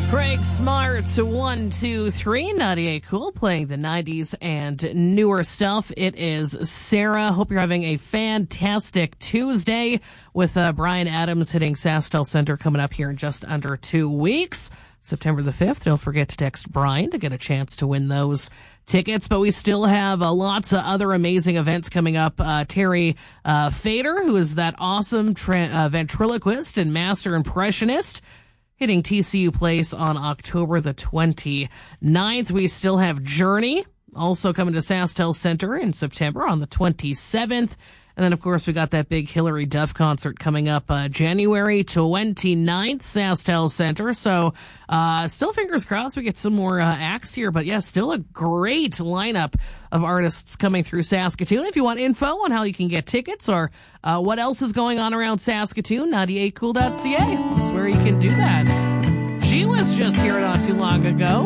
Craig Smart, 1, 2, 3, 98 Cool, playing the 90s and newer stuff. It is Sarah. Hope you're having a fantastic Tuesday with Brian Adams hitting SaskTel Center coming up here in just under 2 weeks. September the 5th. Don't forget to text Brian to get a chance to win those tickets. But we still have lots of other amazing events coming up. Terry Fader, who is that awesome ventriloquist and master impressionist, hitting TCU Place on October the 29th. We still have Journey, also coming to SaskTel Center in September on the 27th. And then, of course, we got that big Hillary Duff concert coming up January 29th, SaskTel Center. So still fingers crossed we get some more acts here. But, yeah, still a great lineup of artists coming through Saskatoon. If you want info on how you can get tickets or what else is going on around Saskatoon, 98cool.ca. That's where you can do that. She was just here not too long ago.